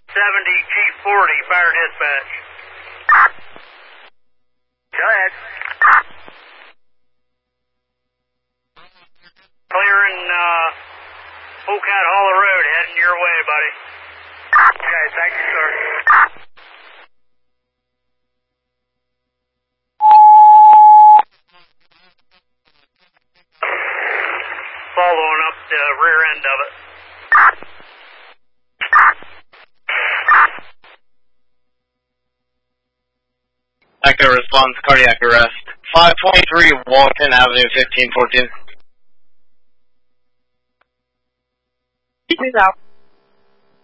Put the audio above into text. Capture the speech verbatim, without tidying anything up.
seventy Chief forty, fire dispatch. Go ahead. Clearing uh, Polecat Hollow Road, heading your way, buddy. Okay, thank you, sir. Following up the rear end of it. Echo response, cardiac arrest. five twenty-three Walton Avenue, fifteen fourteen. He's out.